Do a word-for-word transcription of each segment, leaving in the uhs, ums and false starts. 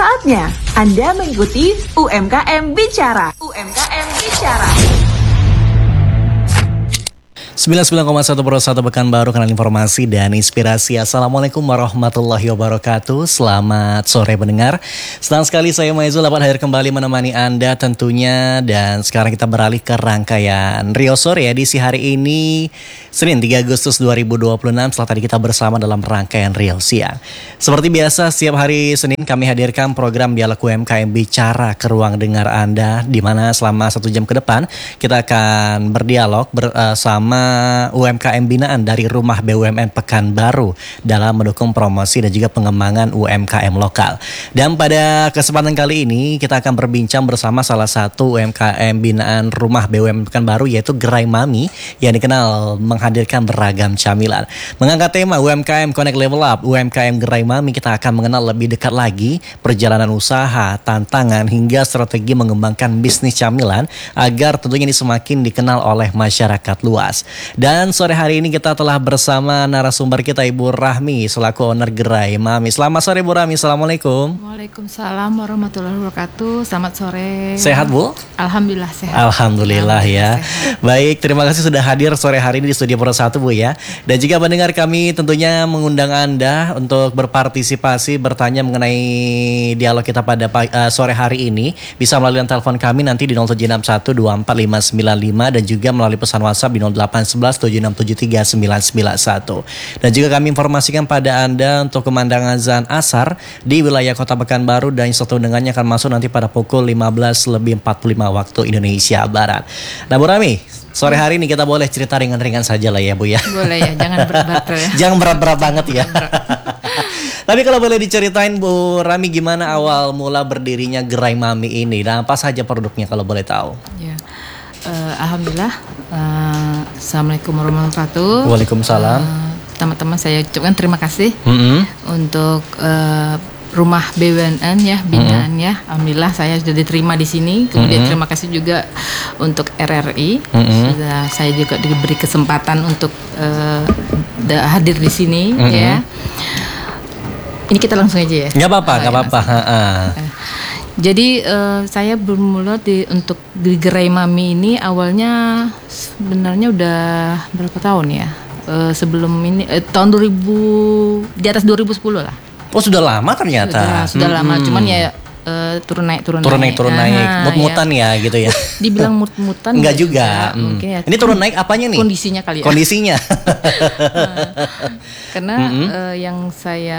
Saatnya Anda mengikuti U M K M Bicara. U M K M Bicara. sembilan puluh sembilan koma satu Pro satu Pekanbaru, kanal informasi dan inspirasi. Assalamualaikum warahmatullahi wabarakatuh. Selamat sore pendengar. Senang sekali saya Maizul dapat hadir kembali menemani Anda tentunya. Dan sekarang kita beralih ke rangkaian Rio Sore edisi hari ini Senin tiga Agustus dua ribu dua puluh enam. Setelah tadi kita bersama dalam rangkaian Rio Siang. Seperti biasa setiap hari Senin kami hadirkan program Dialog U M K M Bicara ke ruang dengar Anda, di mana selama satu jam ke depan kita akan berdialog bersama U M K M binaan dari Rumah B U M N Pekanbaru dalam mendukung promosi dan juga pengembangan U M K M lokal. Dan pada kesempatan kali ini kita akan berbincang bersama salah satu U M K M binaan Rumah B U M N Pekanbaru, yaitu Gerai Mami, yang dikenal menghadirkan beragam camilan. Mengangkat tema U M K M Connect Level Up, U M K M Gerai Mami, kita akan mengenal lebih dekat lagi perjalanan usaha, tantangan hingga strategi mengembangkan bisnis camilan agar tentunya ini semakin dikenal oleh masyarakat luas. Dan sore hari ini kita telah bersama narasumber kita Ibu Rahmi selaku owner Gerai Mami. Selamat sore Bu Rahmi. Assalamualaikum. Waalaikumsalam warahmatullahi wabarakatuh. Selamat sore. Sehat Bu? Alhamdulillah sehat. Alhamdulillah, Alhamdulillah ya. Sehat. Baik, terima kasih sudah hadir sore hari ini di Studio Pro satu Bu ya. Dan juga mendengar kami tentunya mengundang Anda untuk berpartisipasi bertanya mengenai dialog kita pada uh, sore hari ini. Bisa melalui telepon kami nanti di nol tujuh enam satu dua empat lima sembilan lima dan juga melalui pesan WhatsApp di nol delapan satu satu tujuh enam tujuh tiga sembilan sembilan satu. Dan juga kami informasikan pada Anda untuk kemandangan azan asar di wilayah Kota Pekanbaru, dan satu dengannya akan masuk nanti pada pukul lima belas lebih empat puluh lima waktu Indonesia Barat. Nah Bu Rami, sore hari ini kita boleh cerita ringan-ringan saja lah ya Bu ya. Boleh ya, jangan berat-berat ya. Jangan berat-berat banget ya. Tapi kalau boleh diceritain Bu Rami, gimana awal mula berdirinya Gerai Mami ini dan apa saja produknya kalau boleh tahu? Ya. Uh, Alhamdulillah. Uh, Assalamualaikum warahmatullahi wabarakatuh. Waalaikumsalam. Uh, teman-teman saya ucapkan terima kasih mm-hmm. untuk uh, Rumah B U M N ya, binaan mm-hmm. ya. Alhamdulillah saya sudah diterima di sini. Kemudian mm-hmm. terima kasih juga untuk R R I. Mm-hmm. Sudah saya juga diberi kesempatan untuk uh, hadir di sini mm-hmm. ya. Ini kita langsung aja ya. Gak apa-apa, uh, gak apa-apa. Uh, Jadi uh, saya bermula di untuk di Gerai Mami ini awalnya sebenarnya udah berapa tahun ya? Uh, sebelum ini uh, tahun dua ribu, di atas dua ribu sepuluh lah. Oh sudah lama ternyata. Sudah, sudah hmm. lama, cuman ya uh, turun naik turun, turun naik. naik turun naik, nah, mut-mutan ya. ya gitu ya. Dibilang mut-mutan enggak juga. juga. Hmm. Mungkin ya. Ini turun naik apanya nih? Kondisinya kali ya. Kondisinya. Karena mm-hmm. uh, yang saya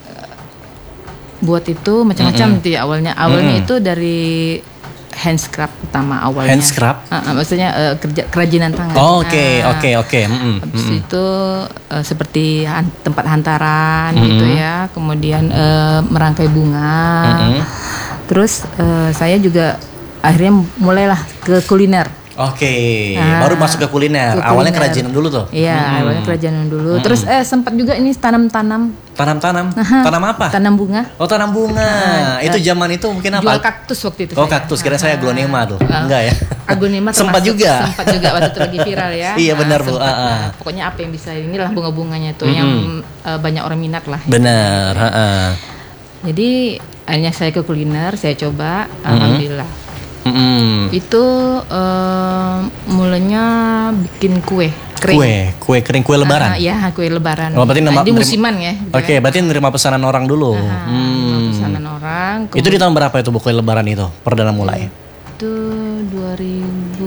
buat itu macam-macam mm-hmm. ya awalnya awalnya mm-hmm. itu dari hand scrub utama awalnya. Hand scrub? Uh, uh, maksudnya uh, kerja kerajinan tangan. Oke oke oke. Habis itu uh, seperti han- tempat hantaran mm-hmm. gitu ya. Kemudian uh, merangkai bunga. Mm-hmm. Terus uh, saya juga akhirnya mulailah ke kuliner. Oke, okay. nah, baru masuk ke kuliner. ke kuliner. Awalnya kerajinan dulu tuh. Iya, hmm. awalnya kerajinan dulu. Hmm. Terus eh sempat juga ini tanam-tanam. Tanam-tanam. Aha. Tanam apa? Tanam bunga. Oh, tanam bunga. Nah, itu zaman itu mungkin apa? Jual kaktus waktu itu. Oh, saya. kaktus. Kira saya aglonema tuh. Uh, Enggak ya? Aglonema sempat juga. Sempat juga waktu itu lagi viral ya. Iya, benar nah, Bu. Uh, uh. Nah, pokoknya apa yang bisa inilah bunga-bunganya tuh mm-hmm. yang uh, banyak orang minat lah. Benar, heeh. Uh, uh. Jadi akhirnya saya ke kuliner, saya coba, mm-hmm. alhamdulillah. Mm-hmm. Itu uh, mulanya bikin kue kering. Kue, kue kering, kue lebaran. Uh, ya, kue lebaran. Oh, berarti nama, nah, di musiman ya. Gitu Oke, okay, kan? Berarti nerima pesanan orang dulu. Uh, hmm. Pesanan orang. Itu di tahun berapa itu Bu kue lebaran itu? Perdana mulai. Itu dua ribu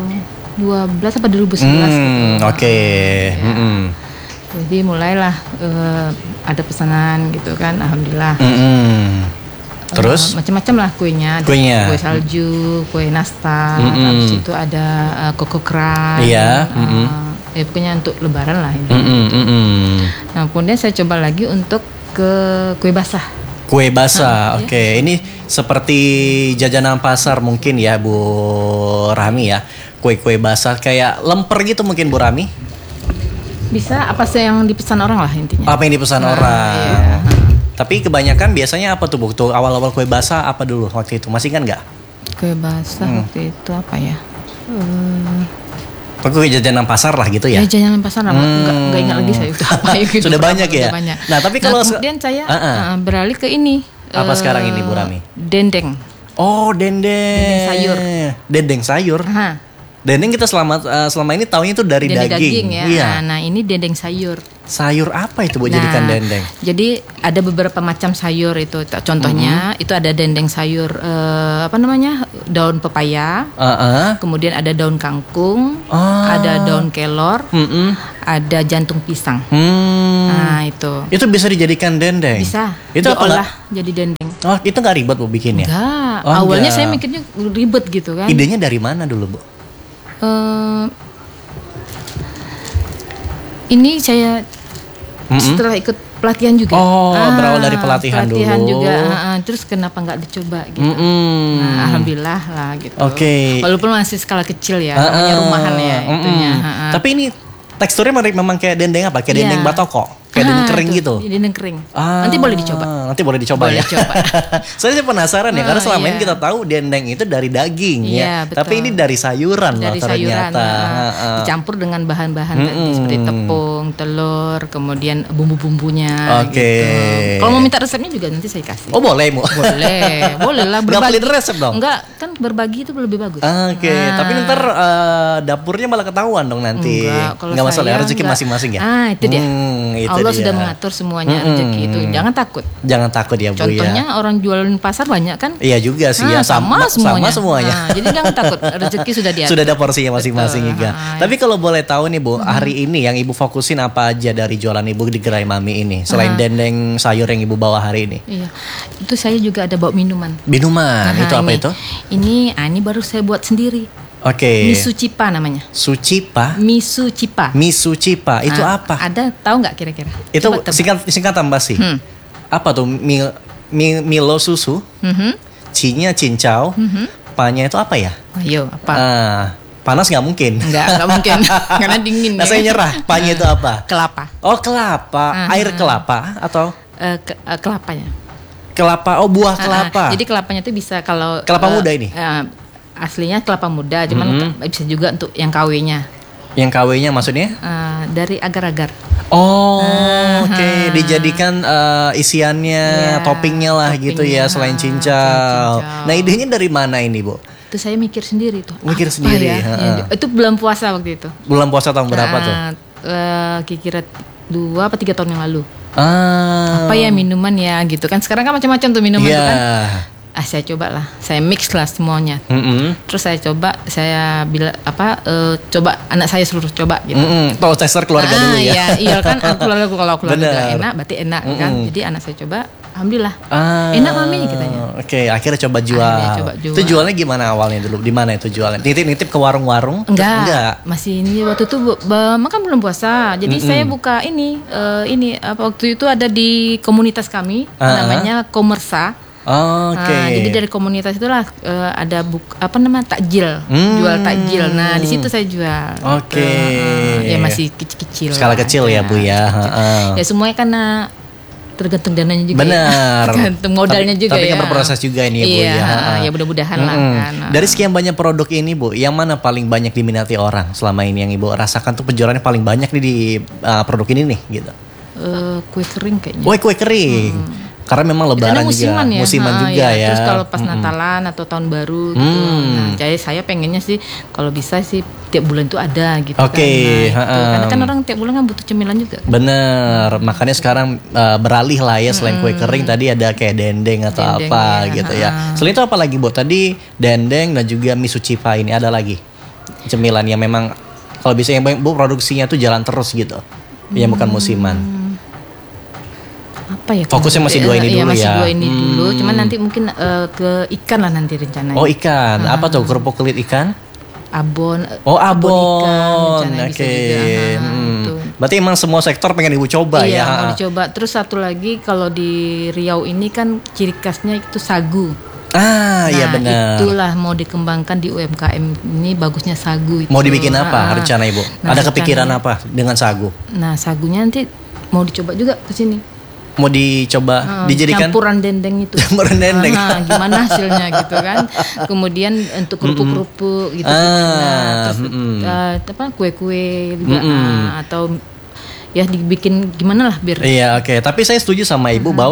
dua belas apa dua ribu sebelas hmm, gitu. Oke. Okay. Ya. Mm-hmm. Jadi mulailah uh, ada pesanan gitu kan, alhamdulillah. Mm-hmm. Terus uh, macam-macam lah kuenya, kuenya. Kue salju, kue nastar, mm-hmm. habis itu ada uh, koko keran, iya. uh, mm-hmm. ya pokoknya untuk lebaran lah ini. Mm-hmm. Mm-hmm. Nah kemudian saya coba lagi untuk ke kue basah. Kue basah, nah, oke. Okay. Ya. Ini seperti jajanan pasar mungkin ya Bu Rami ya. Kue-kue basah kayak lemper gitu mungkin Bu Rami. Bisa apa sih yang dipesan orang lah intinya. Apa yang dipesan nah, orang. Iya. Tapi kebanyakan biasanya apa tuh Bu? Tuh awal-awal kue basah apa dulu waktu itu? Masih kan nggak? Kue basah hmm. waktu itu apa ya? Uh, Kue jajanan pasar lah gitu ya? Ya jajanan pasar lah, hmm. nggak, nggak ingat lagi saya udah apa ya. Sudah banyak ya? Sudah banyak. Nah tapi kalau nah, kemudian saya uh-uh. uh, beralih ke ini Apa Eh, sekarang ini Bu Rami? Dendeng. Oh, dendeng. Dendeng sayur. Dendeng sayur. Aha, Dendeng kita selama eh, selama ini taunya itu dari dendeng daging. daging ya. Iya. Nah, nah, ini dendeng sayur. Sayur apa itu Bu Nah, jadikan dendeng? Jadi ada beberapa macam sayur itu. Contohnya Mm-hmm. itu ada dendeng sayur eh, apa namanya? Daun pepaya. Heeh. Kemudian ada daun kangkung, Ah. ada daun kelor, Mm-mm. ada jantung pisang. Hmm. Nah, itu. Itu bisa dijadikan dendeng. Bisa Itu apa diolah nggak? jadi dendeng. Oh, itu nggak ribet Bu bikinnya? Enggak. Oh, Awalnya enggak. saya mikirnya ribet gitu kan. Idenya dari mana dulu Bu? Eh, ini saya Mm-mm. setelah ikut pelatihan juga. Oh, berawal dari pelatihan pelatihan dulu. juga. ah, ah. Terus kenapa nggak dicoba gitu? Mm-mm. Nah, alhamdulillah lah gitu. Oke. Walaupun masih skala kecil ya, Ah, namanya ah, rumahan ya mm-mm. itunya. ah, ah. Tapi ini teksturnya memang- memang kayak dendeng apa? Kayak Iya. dendeng batoko, kayak Ah, dendeng kering tuh, gitu. Dendeng kering. Ah, Nanti boleh dicoba. Nanti boleh dicoba Boleh ya. coba. Soalnya saya penasaran ya, karena Ah, selama iya. ini kita tahu dendeng itu dari daging Iya, ya. betul. Tapi ini dari sayuran loh Dari sayuran, ternyata. ah, Ah, ah. dicampur dengan bahan-bahan tadi Mm-mm. seperti tepung, telur, kemudian bumbu-bumbunya. Oke. Gitu. Kalau mau minta resepnya juga nanti saya kasih. Oh boleh Mu? Boleh, boleh lah Nggak berbagi. pelit resep dong? Enggak, kan berbagi itu lebih bagus. Oke, Ah. tapi ntar eh, dapurnya malah ketahuan dong nanti. Enggak, kalau Nggak masalah ya, saya rezeki enggak. masing-masing ya. Ah, itu dia. Hmm, itu Allah dia. sudah mengatur semuanya Mm-mm. rezeki itu. Jangan takut. Jangan takut ya Bu Contohnya ya. orang jualan pasar banyak kan? Iya juga sih Ah, ya, sama, sama semuanya. sama semuanya. Ah, jadi jangan takut, rezeki sudah diatur. Sudah ada porsinya masing-masing Betul. juga. Ah, Tapi kalau boleh tahu nih Bu, hari ini yang Ibu fokusin apa aja dari jualan Ibu di Gerai Mami ini? Selain Ah. dendeng sayur yang Ibu bawa hari ini. Iya, itu saya juga ada bawa minuman. Minuman, Nah, itu apa ini, itu? Ini, ah, ini baru saya buat sendiri. Oke. Misu Cipa namanya. Sucipa, Misu Cipa. Misucipa, itu Ah, apa? Ada tahu nggak kira-kira? Itu Coba tebak. singkat singkatan pasti. Hmm. Apa tuh? Mil, mil- Milo susu, Mhm. C-nya cincau, pa-nya itu apa ya? Ayo, apa? Ah, panas nggak mungkin. Enggak, enggak mungkin. Karena dingin. Nah, ya. saya nyerah. Pa-nya itu apa? Kelapa. Oh, kelapa. Ah, Air ah. kelapa atau Eh, ke- eh, kelapanya. kelapa? Oh, buah Ah, ah. kelapa. Jadi kelapanya itu bisa kalau Kelapa eh, muda ini? eh, aslinya kelapa muda, cuman Mhm. ke- bisa juga untuk yang K W-nya. Yang K W-nya maksudnya? Eh, dari agar-agar. Oh, Ah, oke. ah. Dijadikan eh, isiannya, Iya, toppingnya lah gitu ya, toppingnya, selain ah, cincau. selain cincau. Nah, idenya dari mana ini, Bu? Itu saya mikir sendiri tuh. Mikir Apa sendiri, ya? ha, Ya, ha. itu bulan puasa waktu itu. Bulan puasa tahun berapa tuh? Nah, eh, kira-kira dua apa tiga tahun yang lalu. Ah. Apa ya minuman ya gitu kan. Sekarang kan macam-macam tuh minuman Iya. tuh kan. Ah, saya coba lah. Saya mix lah semuanya. Mm-mm. Terus saya coba, saya bila apa eh, coba anak saya suruh coba gitu. Mm-mm. Tahu tester keluarga ah, dulu ya. Iya, iya kan keluarga kalau keluarga Benar. enak berarti enak kan. Mm-mm. Jadi anak saya coba, alhamdulillah. Ah. Enak mami katanya. Oke, akhirnya coba jual. Akhirnya coba jual. Itu jualnya gimana awalnya dulu? Di mana itu jualnya? Nitip-nitip ke warung-warung? Enggak, Enggak. masih ini waktu itu bu- ba- makan belum puasa. Jadi saya buka ini eh, ini apa waktu itu ada di komunitas kami Ah, namanya Komersa. Oke. Nah, jadi dari komunitas itulah eh, ada buk apa namanya takjil, Hmm. jual takjil. Nah di situ saya jual. Oke. Gitu. Ya masih kecil-kecil. Skala lah, kecil ya, Bu ya. kecil-kecil. Heeh. Ya semuanya karena tergantung dananya juga. Benar. Ya. Tergantung modalnya Tapi- juga tapi ya. kan berproses juga ini ya, Bu, Iya, ya. Heeh. ya mudah-mudahan lah. Mm-mm. Kan. Dari sekian banyak produk ini, Bu, yang mana paling banyak diminati orang selama ini yang Ibu rasakan tuh penjualannya paling banyak nih di uh, produk ini nih gitu? Eh, kue kering kayaknya. Woi, kue kering. Karena memang lebaran Karena musiman juga, ya, musiman Ha, juga ya. Terus kalau pas Mm-mm. Natalan atau tahun baru gitu. Hmm. Nah, jadi saya pengennya sih kalau bisa sih tiap bulan itu ada gitu Oke, kan. Nah, itu. ha-ha. Karena kan orang tiap bulan kan butuh cemilan juga. Bener, makanya sekarang uh, beralih lah ya, selain kue kering tadi ada kayak dendeng atau Dendeng, apa ya, gitu ya. ha-ha. Selain itu apa lagi, Bu? Tadi dendeng dan juga miso cipa ini ada lagi cemilan yang memang kalau bisa yang Bu produksinya tuh jalan terus gitu, yang bukan musiman. Apa ya? Fokusnya masih dua ini Iya, dulu masih ya. dua ini dulu. Hmm. Cuman nanti mungkin eh, ke ikan lah nanti rencananya. Oh ikan, apa tuh kerupuk kulit ikan? Abon. Oh abon abon, ikan rencananya oke. bisa juga. Ha, Hmm. itu. Berarti emang semua sektor pengen Ibu coba Iya, ya. mau dicoba. Terus satu lagi kalau di Riau ini kan ciri khasnya itu sagu. Ah iya Nah, benar. itulah mau dikembangkan di U M K M ini bagusnya sagu itu. Mau dibikin apa Ah, rencana Ibu? nah, Ada kepikiran rencananya- apa dengan sagu? Nah, sagunya nanti mau dicoba juga ke sini. Mau dicoba Ah, dijadikan campuran dendeng itu. Campuran dendeng. Ah, gimana hasilnya gitu kan. Kemudian untuk kerupuk-kerupuk gitu. Ah, Nah, terus mm-mm. ah, apa kue-kue juga Mm-mm. ah, atau ya dibikin gimana lah biar Iya oke, tapi saya setuju sama Ibu bahwa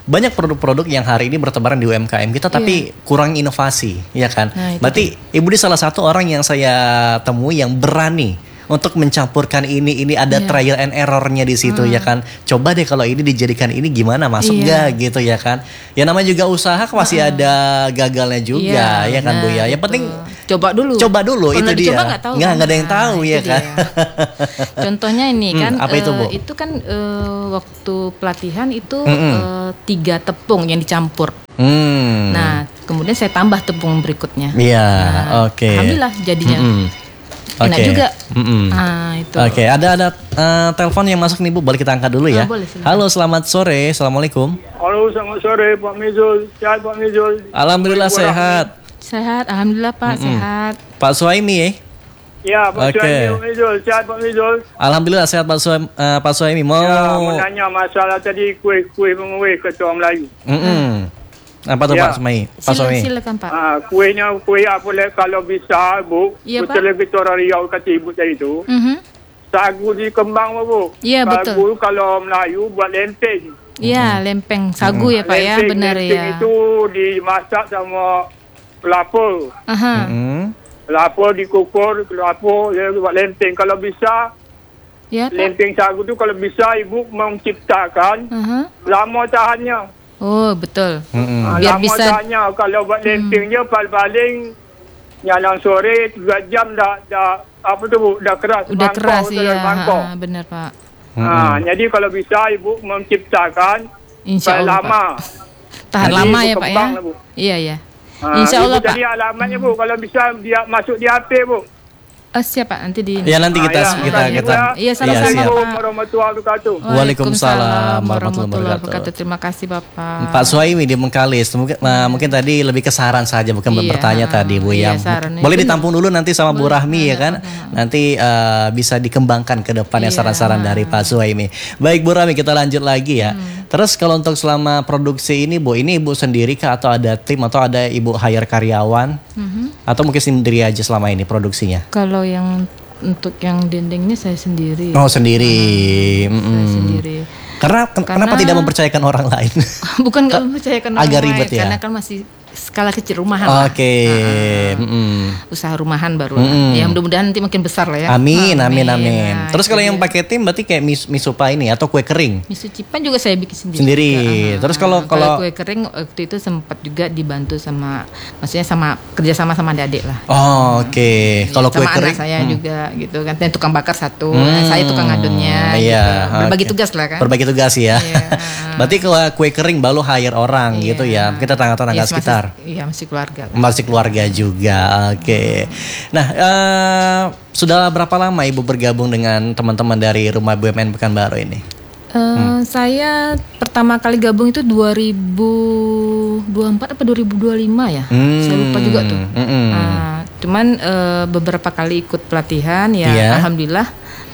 banyak produk-produk yang hari ini bertebaran di U M K M kita tapi Iya. kurang inovasi, ya kan? Nah, itu Berarti Ibu ini salah satu orang yang saya temui yang berani untuk mencampurkan ini, ini ada Iya. trial and errornya di situ, ya kan? Coba deh kalau ini dijadikan ini gimana, masuk Iya. nggak gitu, ya kan? Ya namanya juga usaha pasti ada gagalnya juga, ya kan Bu ya? Yang betul. penting coba dulu. coba dulu, Kalau itu nggak dia. dicoba nggak tahu. Nggak, kan? nggak ada yang tahu, Nah, ya itu kan? dia. Contohnya ini Hmm, kan, apa itu, Bu? eh, itu kan eh, waktu pelatihan itu Mm-mm. eh, tiga tepung yang dicampur. Hmm. Nah, kemudian saya tambah tepung berikutnya. Iya, Nah, oke. Alhamdulillah jadinya. Mm-mm. Enak Oke. juga. Mm-mm. Ah, itu. Oke, ada ada eh, telepon yang masuk nih Bu, boleh kita angkat dulu ya. Ah, boleh, silakan. Halo, selamat sore. Assalamualaikum. Halo, selamat sore Pak Mizul. Sehat Pak Mizul. Alhamdulillah sehat. Sehat, alhamdulillah Pak, sehat. Pak Suhaimi ya? Ya, Pak Oke. Suhaimi Pak Mizul. Sehat Pak Mizul. Alhamdulillah sehat Pak Suhaimi. Eh, Pak Suhaimi mau Ya, mau nanya masalah tadi kuih-kuih menguih ketua Melayu. Mm-mm. Apa tuh Ya. Pak Suhaimi? Pak Sila, Suhaimi. silakan Pak. Ah, kuihnya kuih apa le kalau bisa Bu. Iya, Pak. Betul betul orang Riau kata ibu tadi tu. Mhm. Sagu di Kembang Bu. Iya, Sagu kalau Melayu buat lempeng. Iya, lempeng sagu ya Pak ya, lempeng, benar lempeng ya. itu dimasak sama kelapa. Aha. Mm. Kelapa dikukur, kelapa dia buat lempeng. Kalau bisa Ya Pak. lempeng sagu tu kalau bisa ibu menciptakan Aha. lama tahannya. Oh, betul. Mm-mm. Ha, Biar lama bisa- tahannya kalau buat lempeng dia paling-paling nyalang sore tiga jam dah dah apa tu Bu dah keras. Udah mangkok keras tu ya. dalam mangkok. Ha, benar Pak. Ha, jadi kalau bisa ibu menciptakan Insya supaya Allah lama. Pak. Tahan Jadi lama ibu ya Pak ya. kembang lah, Bu. Iya ya. Ha, Insya Allah ibu Pak. tadi alamatnya Bu kalau bisa dia masuk di H P Bu. Oh, siap Pak, nanti di. Ya nanti kita Ah, ya. kita Terima kita. kasih, Bu, Iya, sama-sama, siap. Pak. Assalamualaikum warahmatullahi wabarakatuh. Waalaikumsalam warahmatullahi wabarakatuh. Terima kasih Bapak. Pak Suhaimi di Mengkalis, mungkin nah, mungkin tadi lebih ke saran saja bukan Iya, bertanya tadi Bu iya, ya. saran. Boleh Benar. ditampung dulu nanti sama Bu Boleh, Rahmi ya kan. Nanti eh, bisa dikembangkan ke depannya Iya. saran-saran dari Pak Suhaimi. Baik Bu Rahmi, kita lanjut lagi ya. Hmm. Terus kalau untuk selama produksi ini Bu, ini Ibu sendiri kah atau ada tim atau ada Ibu hire karyawan? Mhm. Atau mungkin sendiri aja selama ini produksinya? Kalau yang untuk yang dindingnya saya sendiri. Oh sendiri. Saya Mm-mm. sendiri. Karena, ken- Karena- kenapa tidak mempercayakan orang lain? Bukan nggak mempercayakan orang Agak lain, ribet ya? karena kan masih skala kecil rumahan lah. Oke. Ah, Mm-mm. usaha rumahan baru Mm-mm. lah. Ya mudah-mudahan nanti makin besar lah ya. Amin, amin, amin. Nah, Terus itu kalau yang dia. pakai tim berarti kayak mis misupa ini atau kue kering miso cipan juga saya bikin sendiri. sendiri. juga. Aha. Terus kalau kalau kue kering waktu itu sempat juga dibantu sama, maksudnya sama kerjasama sama adik lah. oh, oke. Kalau kue sama kering anak saya hmm. juga gitu kan. Dan tukang bakar satu, Hmm, saya tukang ngadonnya. iya, gitu. Berbagi oke. tugas lah kan. Berbagi tugas ya. Iya. Berarti kalau kue kering baru hire orang Iya. gitu ya. Kita tangga-tangga Iya, masih- sekitar. Iya masih keluarga. Masih keluarga juga. Oke. Nah, eh, sudah berapa lama Ibu bergabung dengan teman-teman dari Rumah B U M N Pekanbaru ini? Eh, Saya pertama kali gabung itu dua ribu dua puluh empat apa dua ribu dua puluh lima ya, Hmm, saya lupa juga tuh. mm-mm. Nah, cuman eh, beberapa kali ikut pelatihan ya, Iya. alhamdulillah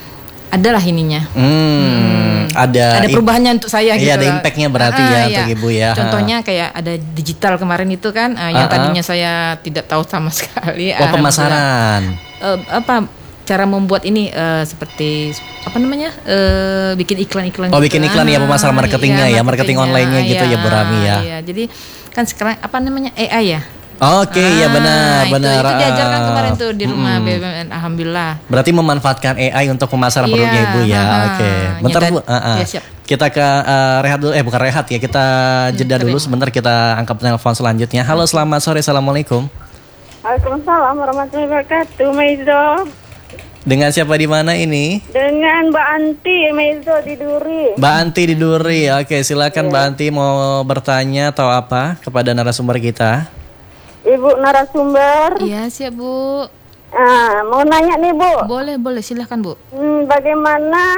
adalah ininya. Hmm, ada Ada perubahannya untuk saya gitu. Iya, ada lah. impactnya berarti Ah, ya iya. untuk Ibu ya. Contohnya kayak ada digital kemarin itu kan, eh, Ah, yang ah. tadinya saya tidak tahu sama sekali. Oh, Alhamdulillah. pemasaran. Eh, apa cara membuat ini eh, seperti apa namanya, eh, bikin iklan-iklan Oh, gitu. bikin iklan ya, pemasaran marketingnya ya, marketing online-nya gitu ya, Bu Rami ya. Iya, jadi kan sekarang apa namanya A I ya. Oke, ya benar, Ah, itu, benar. Itu diajarkan Ah, kemarin tuh di rumah mm-mm. B U M N, alhamdulillah. Berarti memanfaatkan A I untuk pemasaran Iya, produknya Ibu ya. ah, Oke. Bentar nyata- Bu. ah, ah. iya, siap. Kita ke eh, rehat dulu, eh bukan rehat ya, kita jeda dulu terima. sebentar, kita angkat telepon selanjutnya. Halo, selamat sore, assalamualaikum. Waalaikumsalam warahmatullahi wabarakatuh, Meizo. Dengan siapa di mana ini? Dengan Mbak Anti, Meizo di Duri. Mbak Anti di Duri. Oke, silakan Mbak Anti mau bertanya atau apa kepada narasumber kita. Ibu narasumber. Iya, siap Bu. Ah, mau nanya nih Bu, Boleh, boleh, silahkan Bu. hmm, bagaimana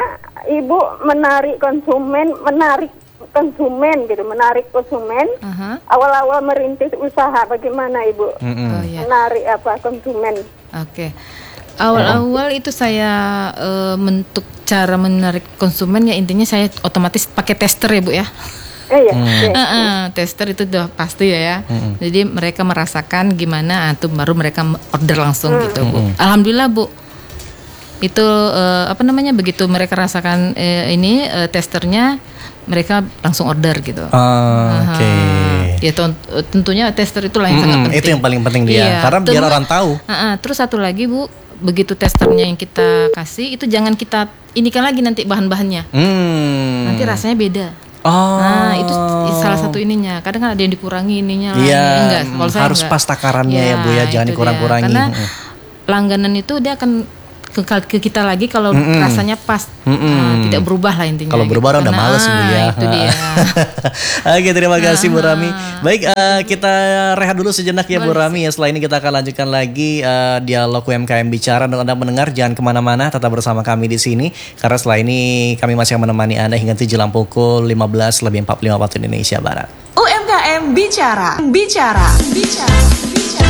Ibu menarik konsumen, menarik konsumen gitu, menarik konsumen. Aha. Awal-awal merintis usaha, bagaimana Ibu Mm-mm. Oh ya. menarik apa konsumen? Oke. Awal-awal itu saya eh, untuk cara menarik konsumen ya intinya saya otomatis pakai tester ya Bu ya. Eh ya, Hmm. oke. Heeh, tester itu udah pasti ya. ya. Jadi mereka merasakan gimana, ah, tuh baru mereka order langsung gitu Bu. Alhamdulillah Bu. Itu eh, apa namanya, begitu mereka rasakan eh, ini eh, testernya, mereka langsung order gitu. Ah, Oke. Okay. Ya tentunya tester itulah yang Mm-mm, sangat penting. Itu yang paling penting dia, iya, karena biar orang tahu. Uh-uh, terus satu lagi Bu, begitu testernya yang kita kasih itu jangan kita inikan lagi nanti bahan-bahannya. Hmm. Nanti rasanya beda. Oh. Nah, itu salah satu ininya. Kadang kan ada yang dikurangi ininya lah. Iya, enggak, kalau saya harus enggak. pas takarannya ya, Bu ya, jangan itu dikurang-kurangi. dia. Karena Mm. langganan itu dia akan ke, ke kita lagi kalau Mm-mm. rasanya pas. Mm-mm. Nah, tidak berubah lah intinya. Kalau berubah gitu. udah Karena, males Bu ya. ah, itu dia. Oke, terima kasih Bu Rami. Baik, uh, kita rehat dulu sejenak ya Bu Boleh. Rami ya. Setelah ini kita akan lanjutkan lagi uh, dialog U M K M Bicara. Untuk Anda mendengar jangan kemana-mana, tetap bersama kami di sini. Karena setelah ini kami masih akan menemani Anda hingga jelang pukul lima belas lebih empat puluh lima waktu Indonesia Barat. U M K M Bicara. Bicara. Bicara. Bicara.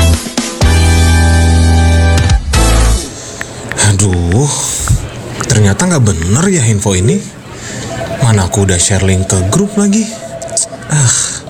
Aduh, ternyata nggak bener ya info ini. Mana aku udah share link ke grup lagi. Ah,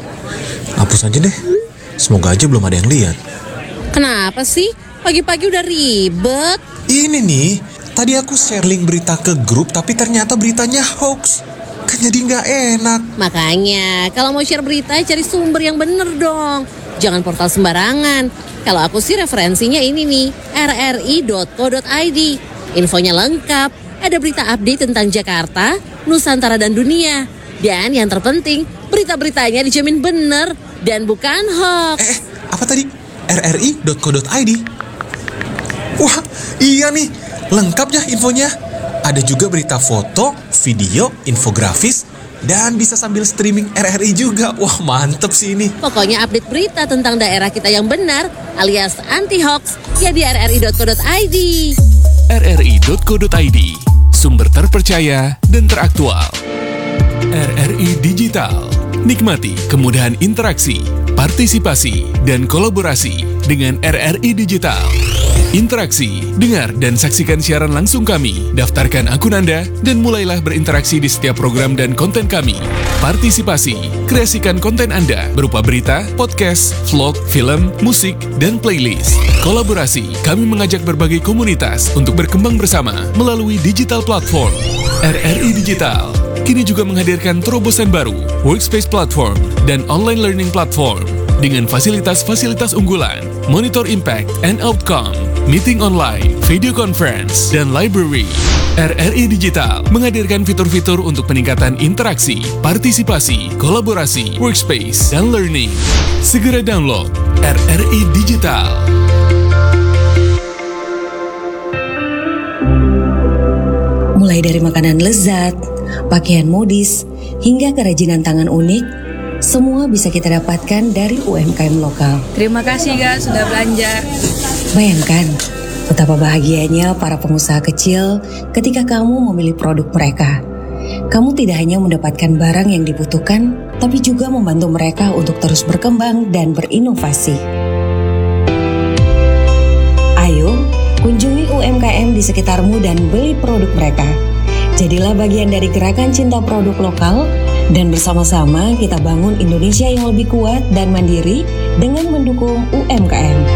hapus aja deh. Semoga aja belum ada yang lihat. Kenapa sih? Pagi-pagi udah ribet. Ini nih, tadi aku share link berita ke grup tapi ternyata beritanya hoax. Kan jadi nggak enak. Makanya, kalau mau share berita cari sumber yang bener dong. Jangan portal sembarangan. Kalau aku sih referensinya ini nih, r r i dot co dot i d. Infonya lengkap, ada berita update tentang Jakarta, Nusantara dan dunia. Dan yang terpenting, berita-beritanya dijamin bener dan bukan hoax. Eh, apa tadi? r r i dot co dot i d. Wah, iya nih, lengkap ya infonya. Ada juga berita foto, video, infografis, dan bisa sambil streaming R R I juga. Wah, mantep sih ini. Pokoknya update berita tentang daerah kita yang benar alias anti-hoax ya di r r i dot co dot i d. r r i dot co dot i d, sumber terpercaya dan teraktual. R R I Digital, nikmati kemudahan interaksi, partisipasi, dan kolaborasi dengan R R I Digital. Interaksi, dengar dan saksikan siaran langsung kami, daftarkan akun Anda, dan mulailah berinteraksi di setiap program dan konten kami. Partisipasi, kreasikan konten Anda berupa berita, podcast, vlog, film, musik, dan playlist. Kolaborasi, kami mengajak berbagai komunitas untuk berkembang bersama melalui digital platform. R R I Digital kini juga menghadirkan terobosan baru, workspace platform, dan online learning platform dengan fasilitas-fasilitas unggulan, monitor impact and outcome, meeting online, video conference, dan library. R R I Digital menghadirkan fitur-fitur untuk peningkatan interaksi, partisipasi, kolaborasi, workspace, dan learning. Segera download R R I Digital. Mulai dari makanan lezat, pakaian modis, hingga kerajinan tangan unik, semua bisa kita dapatkan dari U M K M lokal. Terima kasih guys sudah belanja. Bayangkan betapa bahagianya para pengusaha kecil ketika kamu memilih produk mereka. Kamu tidak hanya mendapatkan barang yang dibutuhkan, tapi juga membantu mereka untuk terus berkembang dan berinovasi. Ayo, kunjungi U M K M di sekitarmu dan beli produk mereka. Jadilah bagian dari gerakan cinta produk lokal, dan bersama-sama kita bangun Indonesia yang lebih kuat dan mandiri dengan mendukung U M K M.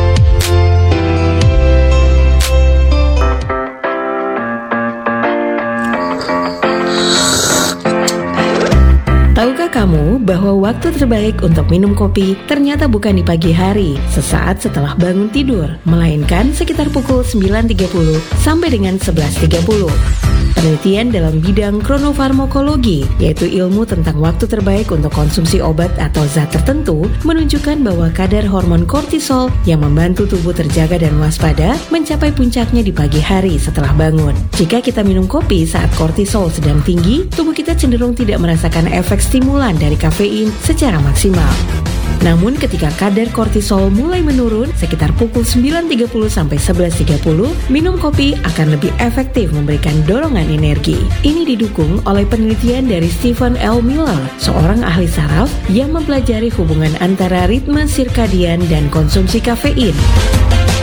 Tahukah kamu bahwa waktu terbaik untuk minum kopi ternyata bukan di pagi hari, sesaat setelah bangun tidur, melainkan sekitar pukul sembilan tiga puluh sampai dengan sebelas tiga puluh. Penelitian dalam bidang kronofarmakologi, yaitu ilmu tentang waktu terbaik untuk konsumsi obat atau zat tertentu, menunjukkan bahwa kadar hormon kortisol yang membantu tubuh terjaga dan waspada mencapai puncaknya di pagi hari setelah bangun. Jika kita minum kopi saat kortisol sedang tinggi, tubuh kita cenderung tidak merasakan efek stimulan dari kafein secara maksimal. Namun ketika kadar kortisol mulai menurun sekitar pukul sembilan tiga puluh sampai sebelas tiga puluh, minum kopi akan lebih efektif memberikan dorongan energi. Ini didukung oleh penelitian dari Stephen L. Miller, seorang ahli saraf yang mempelajari hubungan antara ritme sirkadian dan konsumsi kafein.